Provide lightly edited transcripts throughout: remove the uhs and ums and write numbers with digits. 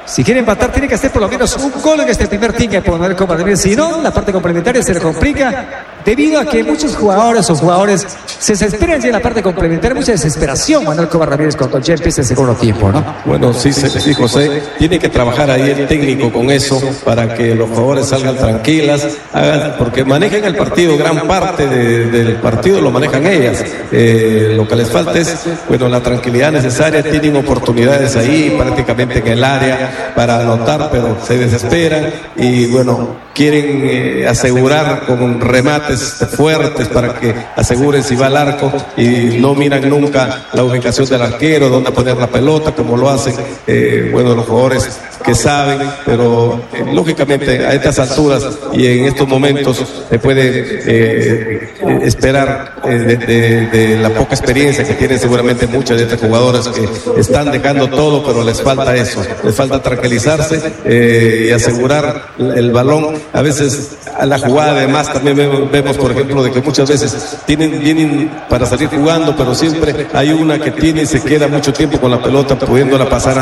Si quiere empatar, tiene que hacer por lo menos un gol en este primer tiempo para poner Copa de Rey. Si no, la parte complementaria se le complica debido a que muchos jugadores se desesperan ya en la parte complementaria. Mucha desesperación, Manuel Coba Ramírez, cuando ya empieza el segundo tiempo, ¿no? Bueno, sí, José, tiene que trabajar ahí el técnico con eso para que los jugadores salgan tranquilas, porque manejan el partido, gran parte del partido lo manejan ellas. Lo que les falta es, bueno, la tranquilidad necesaria. Tienen oportunidades ahí prácticamente en el área para anotar, pero se desesperan y bueno, quieren asegurar con remates fuertes para que aseguren si va al arco y no miran nunca la ubicación del arquero, dónde poner la pelota, como lo hacen bueno, los jugadores que saben, pero lógicamente a estas alturas y en estos momentos se puede esperar de la poca experiencia que tienen seguramente muchas de estas jugadoras que están dejando todo, pero les falta eso, les falta tranquilizarse y asegurar el balón. A veces a la jugada además también vemos, por ejemplo, de que muchas veces vienen para salir jugando, pero siempre hay una que tiene y se queda mucho tiempo con la pelota, pudiéndola pasar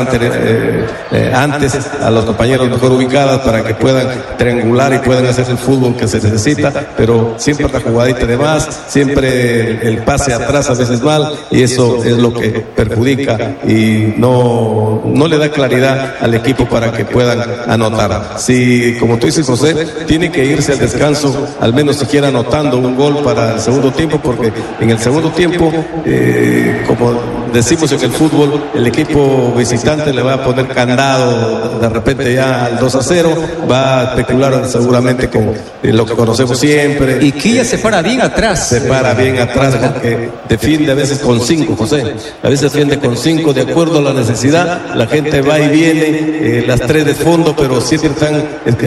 antes a los compañeros mejor ubicadas para que puedan triangular y puedan hacer el fútbol que se necesita, pero siempre la jugadita de más, siempre el pase atrás a veces mal, y eso es lo que perjudica y no le da claridad al equipo para que puedan anotar. Si, como tú dices, José, tiene que irse al descanso, al menos siquiera anotando un gol para el segundo tiempo, porque en el segundo tiempo, como decimos en el fútbol, el equipo visitante le va a poner candado de repente ya al 2-0, va a especular seguramente con lo que conocemos siempre. Y Quilla se para bien atrás. Se para bien atrás porque defiende a veces con 5, José. A veces defiende con 5 de acuerdo a la necesidad. La gente va y viene, las 3 de fondo, pero siempre están,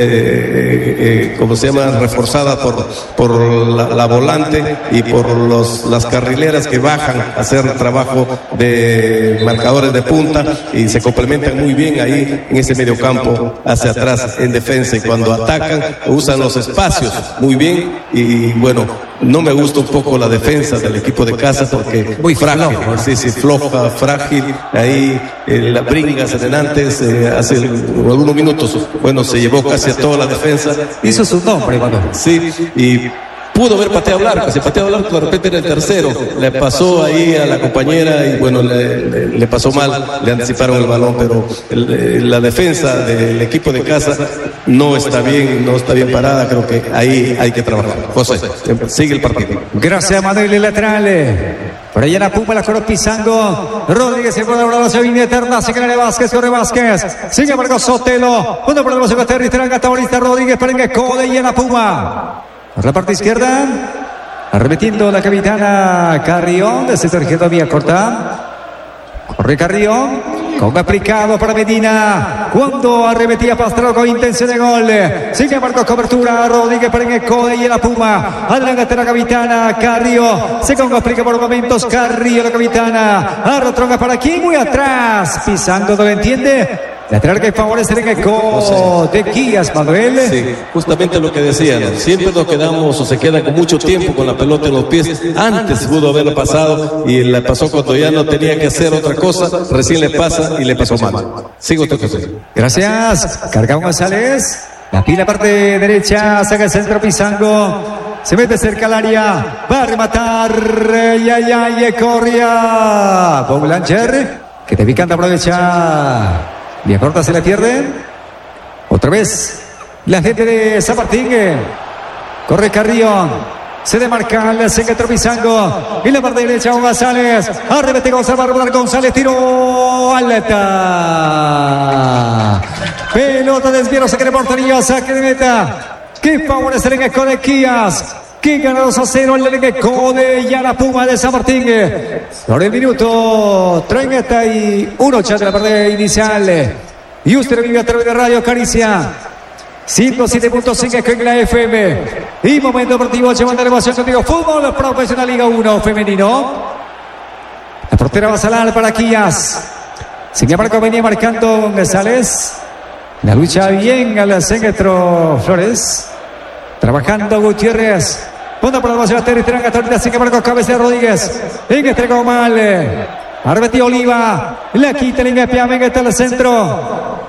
como se llama, reforzadas por la volante y por las carrileras que bajan a hacer trabajo de marcadores de punta y se complementan muy bien ahí en ese medio campo hacia atrás en defensa, y cuando atacan usan los espacios muy bien. Y bueno, no me gusta un poco la defensa del equipo de casa porque muy frágil, floja, frágil. Ahí la Bringas antes hace algunos minutos, bueno, se llevó casi a toda la defensa. Hizo su nombre, Manuel. Sí, y pudo haber pateado al arco, se pateó al arco, de repente era el tercero, le pasó ahí a la compañera y bueno, le pasó mal, le anticiparon el balón, pero la defensa del equipo de casa no está bien parada. Creo que ahí hay que trabajar. José, sigue el partido. Gracias, Manuel, el lateral. Por allá la Puma, la corona pisando. Rodríguez en la oración línea eterna. Sigue Vázquez, corre Vázquez. Sigue Marcos Sotelo. Uno por el negocio de Terry, Gataborista Rodríguez, Perengue, Code y en la Puma. Por la parte izquierda, arremetiendo la capitana Carrión, desde tarjeta vía corta. Corre Carrión, con aplicado para Medina. Cuando arremetía Pastrana con intención de gol. Sigue Marcos, cobertura, Rodríguez, Perengue, Code y en la Puma. Adelante la capitana Carrió. Se aplica por momentos Carrió, la capitana. Arrotronga para aquí, muy atrás. Pisando, no lo entiende. Lateral que favorece el equipo de Quillas, Manuel. Sí, justamente lo que decían. Siempre nos quedamos o se queda con mucho tiempo con la pelota en los pies. Antes pudo haberlo pasado y le pasó cuando ya no tenía que hacer otra cosa. Recién le pasa y le pasó mal. Sigo usted, José. Gracias. Cargamos González. La pila parte derecha, saca el centro Pizango. Se mete cerca al área. Va a rematar. Corria. Boulancher. Que te picanta, aprovecha. Vía corta se la pierde. Otra vez la gente de San Martín. Corre Carrión. Se demarca el centro Pizango. Y la parte derecha González. Arremete González. González tiró alta. Pelota desvió. Saque de portería. Saque de meta. Que favorece el equipo de Quillas. Que gana 2-0 el equipo de Yana Puma de San Martín. Por el minuto 31 ya de la parte inicial. Y usted vive a través de Radio Caricia 107.5 en la FM. Y momento deportivo llevando la emoción contigo. Fútbol profesional Liga 1 femenino. La portera va a salar para Quillas. Sin embargo venía marcando González. La lucha bien al centro Flores. Trabajando Gutiérrez. Punto por la base de la territoria católica. Sigue Marcos Cabeza de Rodríguez. En entregó mal. Arremetió Oliva. La quita el Ingepiá. Venga hasta el centro.